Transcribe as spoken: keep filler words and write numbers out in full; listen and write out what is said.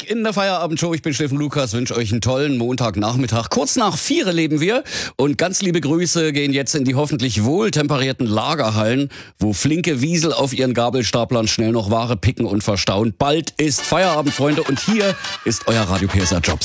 in der Feierabendshow. Ich bin Steffen Lukas, wünsche euch einen tollen Montagnachmittag. Kurz nach vier leben wir und ganz liebe Grüße gehen jetzt in die hoffentlich wohltemperierten Lagerhallen, wo flinke Wiesel auf ihren Gabelstaplern schnell noch Ware picken und verstauen. Bald ist Feierabend, Freunde, und hier ist euer Radio P S R Jobs.